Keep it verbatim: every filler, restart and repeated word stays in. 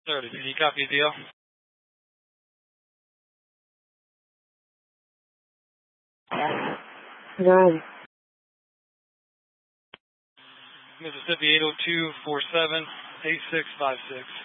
thirty, can you copy deal? Good. Mississippi eight oh two four seven eight six five six.